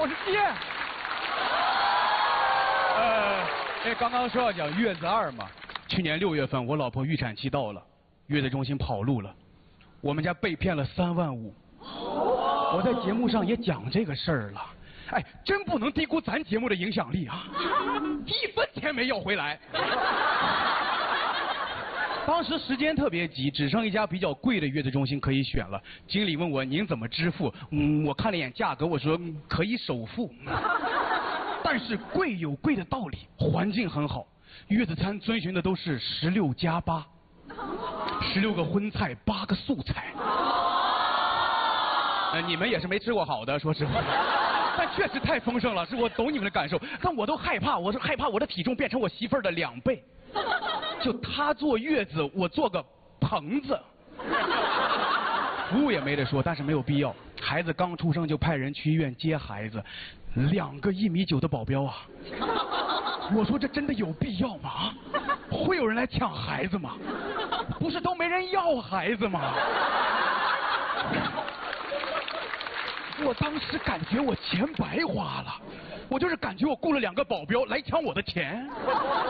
我是爹。刚刚说要讲月子2嘛，去年6月份我老婆预产期到了，月子中心跑路了，我们家被骗了3万5。我在节目上也讲这个事儿了，哎，真不能低估咱节目的影响力啊，1分钱没要回来。当时时间特别急，只剩一家比较贵的月子中心可以选了。经理问我您怎么支付？我看了一眼价格，我说可以首付。但是贵有贵的道理，环境很好，月子餐遵循的都是16+8，16个荤菜8个素菜。你们也是没吃过好的，说实话。但确实太丰盛了，是我懂你们的感受，但我都害怕，我是害怕我的体重变成我媳妇儿的2倍。就她坐月子，我坐个棚子。服务也没得说，但是没有必要。孩子刚出生就派人去医院接孩子，2个1.9米的保镖啊！我说这真的有必要吗？会有人来抢孩子吗？不是都没人要孩子吗？我当时感觉我钱白花了，我就是感觉我雇了2个保镖来抢我的钱。